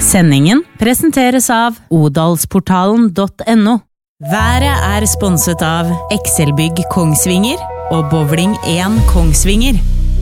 Sendingen presenteres av odalsportalen.no. Været sponset av Excelbygg Kongsvinger og Bowling 1 Kongsvinger.